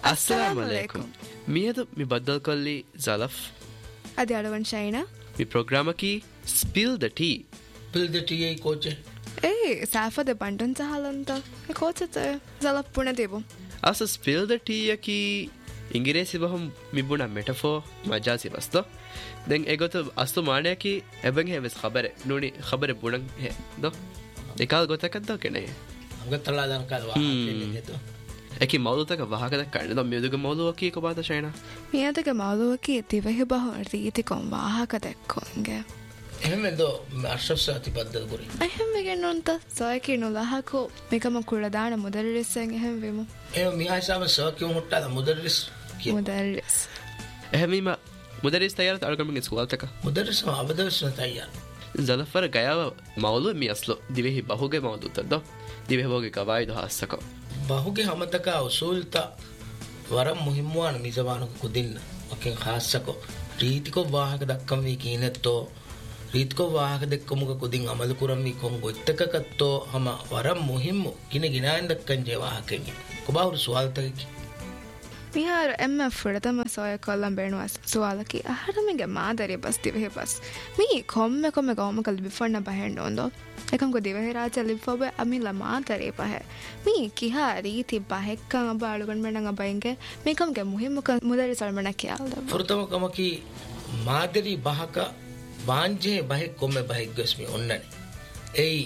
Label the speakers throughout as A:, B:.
A: Assalamu alaikum. Miyadu mi baddal kolli Zalaf.
B: Adi adawan Shaina.
A: Mi programa ki Spill the Tea.
C: Spill the tea ei coach.
B: Safa de bandun sahalanta. E coach Zalaf pune debu.
A: Asa Spill the Tea ki ingiresi bahum mi buna metaphor majazi basto. Den egotu astu maane ki eben heves khabare nuni khabare bunan he do. Ekal gotakadda kene.
C: Amgatala dan kalwa kene to.
A: Eki mawlutaka wahakada kanne do miyuduga mawluwaki ko bata Shaina.
B: Miyadaga mawluwaki divehi bahu riti kon wahakada konge.
C: එහෙම දෝ අර්ෂෆ් සාති පද්දල් ගොරි
B: එහෙම ගෙන්නොන්ත සොයකි නුලහකෝ මේකම කුලදාන මුදල්ලිස්සෙන් එහෙම වෙමු
C: එහෙම මිහාසාව සොයකි හොට්ටා මුදල්ලිස් කිය
B: මුදල්ලිස්
A: එහෙමීම මුදල්ලිස් තයාරත අල්ගමගේ ස්කෝල්තක
C: මුදල්ලිස් අවදර්ශන තයාර
A: زلفر ගයාව මවලු මි අස්ලෝ දිවෙහි බහුගේ මවදුතද දිවෙහි බහුගේ කවායිද හස්සක
C: බහුගේ හමතක උසූල්ත වරම් මුහිම්වාන මිසවානක කුදින්න ඔකෙන් හස්සක රීතිකෝ වාහක දක්කම් වී කීනෙත්තෝ රීතිකෝ වාහක දෙක්කමුක කුදින් අමල කුරම් වී කොම් ගොත්තකකත්තෝ හම වරම් මුහිම්මු කින ගිනායන් දක්කන් ජේ වාහකෙන් කොබාවුරු සුවල්තකකි
B: මිහාර එම්ම ෆුරතම සොය කොල්ලම් බෙනුවස් සුවාලකි අහරමිගේ මාදරිය බස් දිවෙහි බස් මී කොම්මෙ ගොම කල් බිෆන්න බහෙන්නොන්දෝ එකම් කො දිවෙහි රාජ ලිෆොබ අමිලා මාදරිය පහ මී කිහා රීති බහෙක්කන් අබාලුගන් මෙන්නන් අබයින්ගේ මේකම්ගේ මුහිම්මුක මුදරි සල්මන කියාල්ද
C: ෆුරතම කමකි මාදරි බහක වාංජේ බහෙක් කොම්මෙ බහෙක් ගස්මි ඔන්නනේ එයි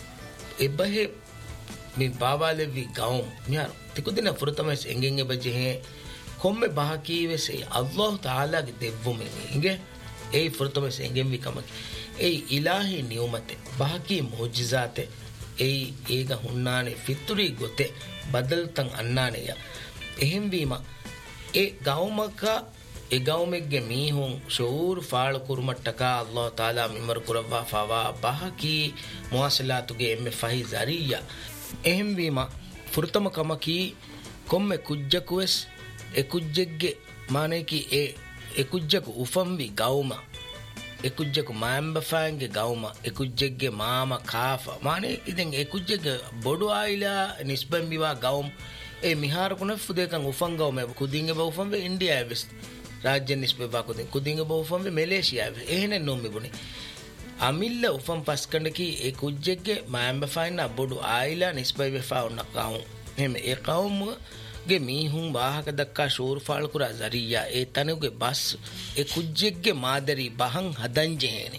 C: එබහෙ මේ බාවාලෙවි ගවුම් මිහාර තිකුදින ෆුරතමස් එංගෙන්ගේ බජේ කොම්මෙ බහකීවෙසේ අල්ලාහ් තාලාගේ දෙව්වුමෙ ඉංගේ ඒ ෆුරතමස් එංගෙන් විකමකි ඒ ඉලාහි නියමතේ බහකී මුජිසාතේ ඒ ඒග හුන්නානේ ෆිතුරි ගොතේ බදල්තන් අන්නානේ එහෙම් වීම ඒ ගවුමක ඒ ගවුමෙක්ගේ මීහුන් ෂූර් ෆාල් කුරුමට්ටක අල්ලාහ් තාලා මිමර කුරවා ෆවා බහකී මුවාසලාතුගේ එම්මෙ ෆහි zariya එහෙම් වීම ෆුරතම කමකි කොම්මෙ කුජ්ජකුවස් එකුජ්ජෙක්ගේ මානේකි එකුජ්ජකු උෆම්වි ගවුම එකුජ්ජකු මාම්බෆාන්ගේ ගවුම එකුජ්ජෙක්ගේ මාම කාෆා මානේ ඉතින් එකුජ්ජෙක්ගේ බොඩු ආයිලා නිස්බම් විවා ගවුම් ඒ මිහාර කුණෆු දෙකන් උෆන් ගවුම කුදින්ගේ බවුෆම්වේ ඉන්දියාවේ වෙස් රාජ්‍ය නිස්බවා කුදින්ගේ බවුෆම්වේ මැලේසියාවේ එහෙනේ නොම්බුනේ අමිල්ල උෆම් පස්කණ්ඩකි ඒ කුජ්ජෙක්ගේ මාම්බෆාන්න බොඩු ආයිලා නිස්බයි වෙෆා උන්න කවුම් එහෙම ඒ කවුම්ගේ මීහුන් වාහක දක්කා ෂූර් ෆාල් කුරා zariya ඒ තනුගේ බස් ඒ කුජ්ජෙක්ගේ මාදරි බහන් හදන්ජේනේ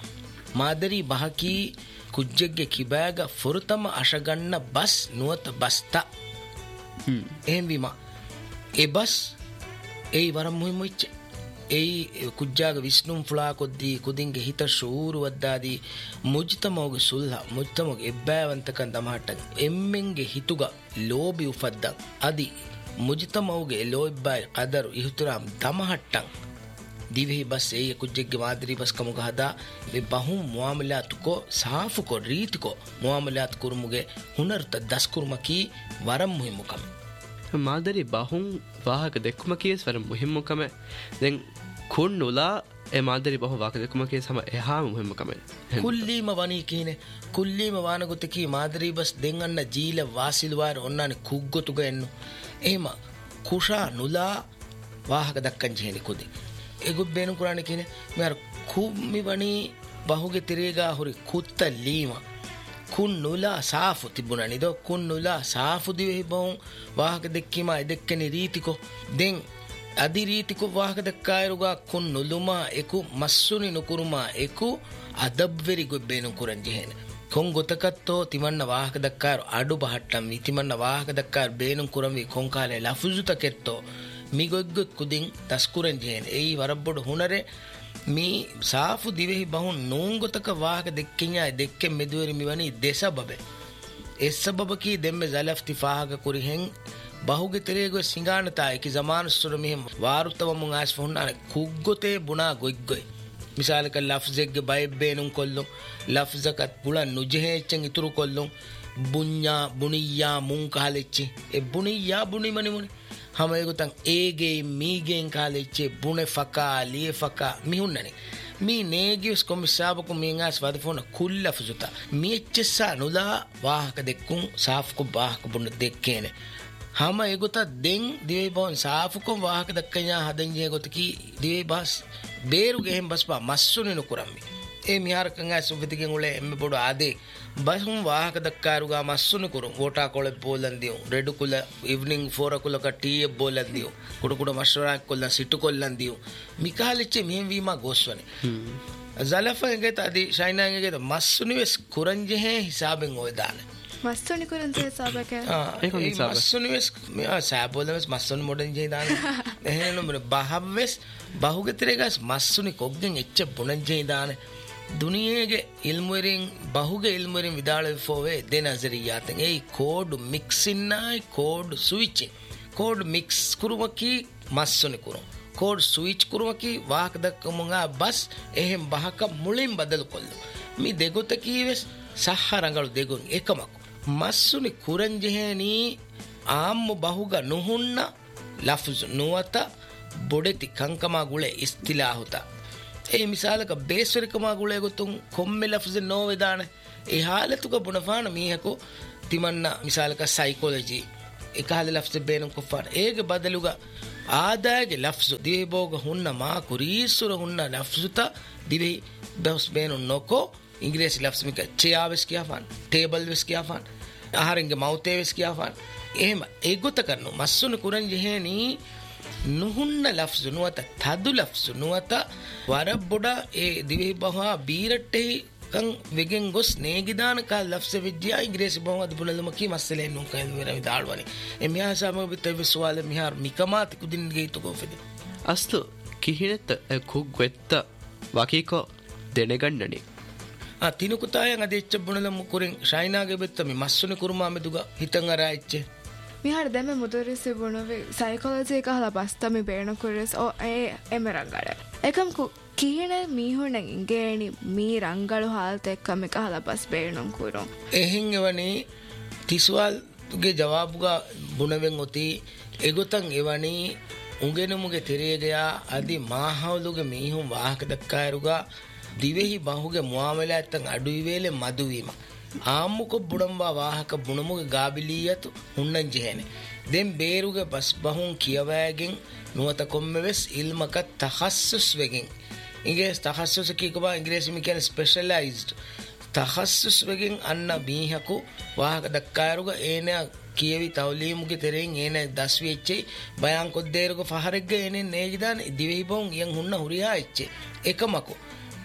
C: මාදරි බහකි කුජ්ජෙක්ගේ කිබෑග ෆුරතම අශගන්න බස් නුවත බස්තා එහෙම විම ඒ බස් ඒ වරම් මුහිමුච්ච ඒ කුජ්ජාග විස්නුම් ෆුලා කොද්දී කුදින්ගේ හිත ෂූරු වද්දාදී මුජ්තමෝගේ සුල්හ මුජ්තමෝගේ එබ්බෑවන්තකන් දමහට්ට එම්මෙන්ගේ හිතුග ලෝබි උෆද්දන් අදි මුජ්තමෝගේ ලෝබ්බයි කදරු ඉහුතුරාම් දමහට්ටන් දිවෙහි බස් ඒ කුජ්ජෙක්ගේ මාදරි බස් කමුග හදා මේ බහුම් මුආමලාතුකෝ සාෆුකෝ රීතිකෝ මුආමලාත් කුරුමුගේ හුනර්ත දස්කුරුමකී වරම් මුහිමුකම
A: මාදරි බහුම් වාහක දෙක්කුම කියස් වර මුහිම්මුකම දැන් කුන්නුලා ඒ මාදරි බහු වාහක දෙක්කුම කියස් හැම එහාම මුහිම්මුකම
C: කුල්ලීම වනී කීනේ කුල්ලීම වානගොතකි මාදරි බස් දෙන්නන්න ජීල වාසිල්වාර ඔන්නානේ කුග්ගොතුග එන්නු එහෙම කුෂා නුලා වාහක දක්කන් ජීනි කුදි එගොත් බේනු කුරානේ කීනේ මෙර කුම්මි වනී බහුගේ තිරේගා හොරි කුත්තලීම කුන්නුලා සාෆු තිබුණා නේද කුන්නුලා සාෆු දිවෙහි බොන් වාහක දෙක්කීම එදෙක්කනේ රීතිකෝ දෙන් අදි රීතිකෝ වාහක දෙක්කායරුගා කුන්නුලුමා එකු මස්සුනි නුකුරුමා එකු අදබ්වෙරි ගොබ්බේනු කුරන්ජිහෙන කොන් ගොතකත්තෝ තිමන්න වාහක දෙක්කාර අඩු බහට්ටම් විතිමන්න වාහක දෙක්කාර බේනු කුරම්වි කොන් කාලේ ලෆුසුතකෙත්තෝ මිගොග්ගොත් කුදින් තස්කුරන්ජිහෙන එයි වරබ්බොඩ හුනරේ මේ සාෆු දිවෙහි බහුන් නෝංගොතක වාහක දෙක්කින්යා දෙක්කෙන් මෙදුවරි මිවනි දෙසබබේ එස්සබබකී දෙම්මෙ zalafti ෆාහක කුරිහෙන් බහුගේ තෙරේගො සිංගානතා එකි zamanussur මෙහෙම වාරුතවමුන් ආස් ෆොන්නාන කුග්ගොතේ බුනා ගොයිග්ගොයි මිසාලක ලෆ්සෙක්ගේ බයිබ්බේනුන් කොල්ලොන් ලෆ්සකත් පුලන් නුජෙහෙච්චන් ඉතුරු කොල්ලොන් බුඤ්ඤා බුනියා මුන් කාලෙච්චි ඒ බුනියා බුනිමනි මුනි හම ඒගොතන් ඒගේ මීගෙන් කාලෙච්චේ බුනේ ෆකා ලිය ෆකා මිහුන්නනේ මේ නේගියස් කොමිසාබකු මීංගාස් වදෆෝන කුල්ලෆුසුතා මීච්චසා නුලා වාහක දෙක්කුන් සාෆ්කු වාහක බුන දෙක්කේනේ hama egota den dive bon saafukom wahaka dakkanya hadenje gotaki dive bas beru gehem baspa massuni nukurammi e mihar kanga suvitigen ule emme bodu ade basum wahaka dakkaruga massuni kurum vota kole bolandiu redu kula evening 4 o'clock tea bolandiu kudu mashra kolla situ kollandiu mikaliche mehem wima goswane zalafa engeta adi shaina engeta massuni wes kuranje he hisaben oy dane
B: massuni kuranje hisabake
C: massuni wes sabolmes massuni moden je dane ehenu bahavves bahugeteregas massuni koggen ecche bunanje dane duniyege ilmurin bahuge ilmurin vidale fove de nazariyaten ei code mixinai code switching code mix kurumaki massuni kurum code switch kurumaki wahak dakkumunga bas ehem bahaka mulin badalu kollu mi degota kiwes sahharangalu degun ekamaku massuni kuranjeheni aammu bahuga nuhunna lafz nuwata bodeti kankama gule istilahuta e misalaka beswarikama gule gotun komme lafz no vedana e halatuka bunafana mihako timanna misalaka psychology ekahale lafz beenum kofana ege badaluga aadaage lafzu dive boga hunna ma kurisura hunna lafzuta dive bas beenu noko इंग्रेसी लफ्ज में चेया वेस किया फान table वेस किया फान आहारेंगे माउते वेस किया फान එහෙම ඒගොත කරනු මස්සුන කුරන් ජෙහෙනි නුහුන්න ලෆ්ස් නුවත තදු ලෆ්ස් නුවත වර බොඩ ඒ දිවේ බහා බීරට්ටේ කන් වෙගෙන් ගොස් නේගිදාන කා ලෆ්ස් විද්‍යා ඉංග්‍රීසි බහවද බුලලම කි මස්සලේ නුන් කයිල් වෙරවි දාල්වනි එමියා සම බිතව සවාල මිහාර මිකමාති කුදින් ගේතු කොෆෙදි
A: අස්තු කිහිනෙත කුග් වෙත්ත වකීකෝ දෙනගන්නනි
C: තිනුකුතායන් අදෙච්ච බුණලම කුරින් ශයිනාගේ බෙත්තමි මස්සුන කුරුමා මෙදුග හිතන් අරායිච්චේ
B: මිහාර දැම මුදරිසි බුණවේ සයිකොලොජි එකහලා බස්තමි බේන කුරස් ඕ ඒ එමරංගල එකම් කිහින මීහුණ ඉංගේනි මී රංගලු හාල්ත එක්කම එකහලා බස් බේනුම් කුරුම්
C: එහෙන් එවනි තිස්වල්ගේ ජවාබුගා බුණවෙන් ඔති එගොතන් එවනි උගෙනමුගේ තෙරේගයා අදි මාහවලුගේ මීහුම් වාහක දක්කායරුගා දිවෙහි බහුගේ මුවාමලා ඇත්තන් අඩුයි වේලේ මදුවීම ආම්මුක බුඩම්වා වාහක බුණමුගේ ගාබිලියතු හුන්නන් ජෙහෙනේ දෙන් බේරුගේ බස් බහුන් කියවෑගෙන් නුවත කොම්මෙවස් ඉල්මක තඛස්සුස් වෙගෙන් ඉංග්‍රීසි තඛස්සුස් කීකවා ඉංග්‍රීසි මිකන් ස්පෙෂලායිස්ඩ් තඛස්සුස් වෙගෙන් අන්න බීහකු වාහක දක්කාරුගේ ඒන කියවි තවලීමුගේ තෙරෙන් ඒන දස් වෙච්චේ බයන් කොද්දේරුගේ ෆහරෙග්ගේ එනේ නේගිදාන දිවෙහි බහුන් යන් හුන්න හුරියා එච්චේ එකමකු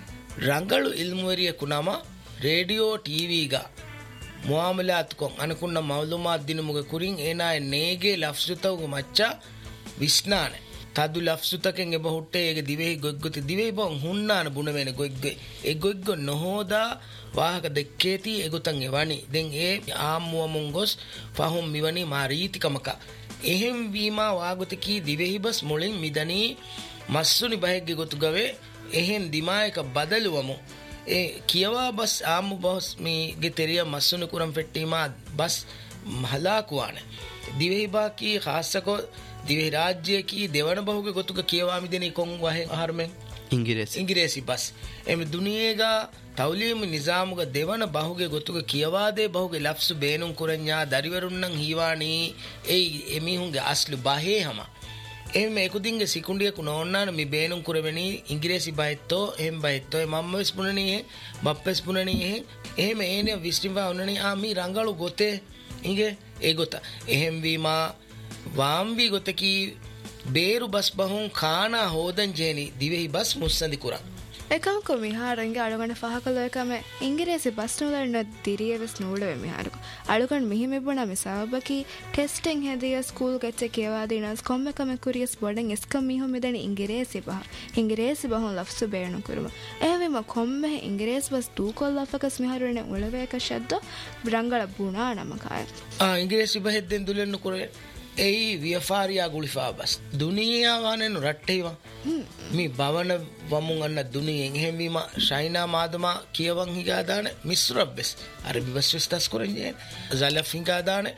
C: ರಂಗಳು ಇಲ್ಮುವರಿಯ ಕುನಮ ರೇಡಿಯೋ ಟಿವಿಗಾ ಮುಆಮಲಾತ್ಕೊಂ ಅನುಕುನ್ನ ಮೌಲುಮಾತ್ ದಿನಮುಗೆ ಕುರಿಂ ಏನಾಯ ನೇಗೆ ಲಫ್ಸುತವುಗೆ ಮಚ್ಚ ವಿಸ್ನಾನೆ ತದು ಲಫ್ಸುತಕೆಂ ಎಬ ಹುಟ್ಟೆ ಏಗೆ ದಿವೆಹಿ ಗೊಗ್ಗೊತಿ ದಿವೆಹಿ ಬಂ ಹುನ್ನಾನ ಬುಣವೇನೆ ಗೊಗ್ಗೆ ಎ ಗೊಗ್ಗೊ ನೋಹೋದಾ ವಾಹಕ ದೆಕ್ಕೇತಿ ಎಗುತಂ ಎವಣಿ ದೆನ್ ಎ ಆಮ್ಮುವಮುಂ ಗೊಸ್ ಫಹುಂ ಮಿವಣಿ ಮಾ ರೀತಿಕಮಕ එහෙම් වීමා වාගොතකී දිවෙහි බස් මුලින් මිදනී මස්සුනි බහෙග්ගේ ගොතුගවේ එහෙන් දිමායක බදලුවමු ඒ කියවා bus ආම්මු bus මීගේ තෙරිය මස්සුනි කුරම් ෆෙට්ටීමා bus හලාකුවානේ Dhivehi බාකී ખાસකෝ Dhivehi රාජ්‍යකී දෙවන බහුගේ ගොතුක කියවා මිදෙනී කොන් වහෙන් ආහාරමෙන් ඉංග්‍රීසි බස් එමෙ දුනියේගා තවලීම නිසාමුග දෙවන බහුගේ ගොතුක කියවාදේ බහුගේ ලෆ්සු බේනුම් කුරඤ්ඤා දරිවරුන්නම් හීවානී ඒ එමිහුන්ගේ අස්ලු බහේ හම එමෙ එකුදින්ගේ සිකුණ්ඩිය කුනෝන්නාන මි බේනුම් කුරවෙනි ඉංග්‍රීසි බයිත්තෝ එම් බයිත්තෝ මම්මස් පුනනී බප්පස් පුනනී එහෙම ඒනේ විශ්ලිවා උනනී ආමි රංගලු ගොතේ ඉංගේ ඒ ගොත එහෙම් වීමා වාම්වි ගොතකී බේරු බස් බහුන් කානා හෝදන් ජේනි දිවෙහි බස් මුස්සඳි කුරා
B: එකමක මිහාරංගේ අලුගණ පහකලෝ එකම ඉංග්‍රීසි බස් නුලන්න දිරියවස් නූලෙ මිහාරක අලුගණ මිහිමෙබුණ මිසාබකි ටෙස්ටිං හෙදිය ස්කූල් ගෙච්ච කියවා දිනස් කොම්මකම කුරියස් බොඩන් එස්කම් මිහො මෙදෙන ඉංග්‍රීසි බහුන් ලෆ්සු බේණු කුරුම එහෙම කොම්මෙ ඉංග්‍රීසි බස් දූ කොල්ලෆකස් මිහාරුනේ උලවේක ෂද්ද බ්‍රංගල බුණා නමකය
C: ඉංග්‍රීසි බහෙද්දෙන් දුලන්න කුරේ ei viafaria gulifabas duniya wanen ratteiwa mi bavana wamun anna duniyen ehemwima shaina madama kiyawan higa dana misrabbes arabi baswes das korenje zalaf higa dana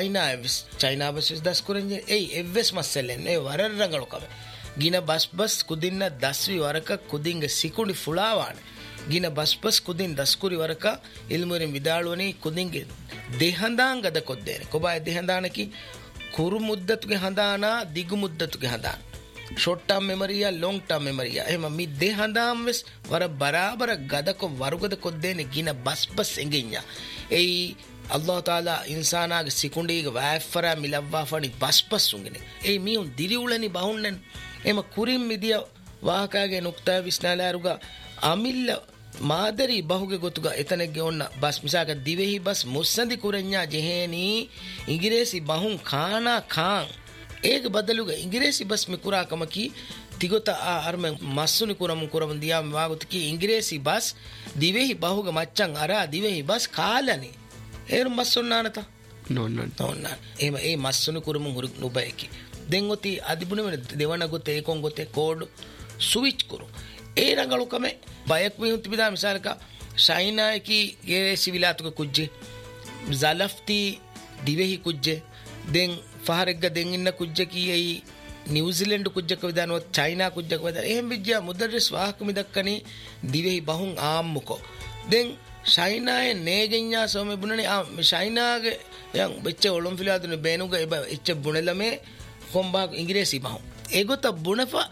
C: china baswes das korenje ei evves masellen ei warar rangalu kame gina bas kudinna daswi waraka kudinge sikundi fulawane gina bas kudin daskuri waraka ilmuren vidaluwani kudinge dehandangada koddere kobay dehandanaki කුරු මුද්දතුගේ හඳානා දිගු මුද්දතුගේ හඳාන short term memory ya long term memory ya ehma mi de handam wes wara barabara gadako warugada koddene gina bas engenya ei Allah taala insana ge sekundige waafara milawwa fani bas ungene ei mi un diriulani bahunnen ehma kurim midiya wahakage nukta visnalaruga amilla madari bahuge gotuga etanege onna bas misaka divehi bas mussandi kurenya jeheni ingiresi bahun khana khan ඒක බදලුග ඉංග්‍රීසි bus මිකුරා කමකි තිගොත අර්ම මස්සුනි කුරම දියා වාගුතකි ඉංග්‍රීසි bus Dhivehi බහුග මච්චන් අරා Dhivehi bus Kalani ඒරු මස්සුන්නානත
A: නොන්න
C: එහෙම ඒ මස්සුනි කුරම හුරු නුබයකි දෙන් ඔති අදිබුන වෙන දෙවන ගොතේ ඒකොන් ගොතේ code switch කරු ඒ රංගලුකම බයක් වි උත් බිදා මිසාලක ශයිනායකි ගේ සිවිලාතුක කුජ්ජේ zalafti දිවෙහි කුජ්ජේ දෙන් ಫಹರೆಗ್ಗ ದೆಂಗಿನ್ನ ಕುಜ್ಜಕಿ ಐ ನ್ಯೂಜಿಲೆಂಡ್ ಕುಜ್ಜಕ ವಿಧಾನ ಚೈನಾ ಕುಜ್ಜಕ ವಿಧಾನ එහෙම විද්‍යා මුදර්රිස් වාහක මිදක්කනි දිවෙහි බහුන් ආම්මුකෝ දැන් ශයිනායේ නේගෙන්යා සෝමෙ බුණනේ ශයිනාගේ යන් බෙච්ච ඔලොම්පිලාදුනේ බේනුග එච්ච බුණලමේ කොම්බා ඉංග්‍රීසි බහුන් ඒගොත බුණපා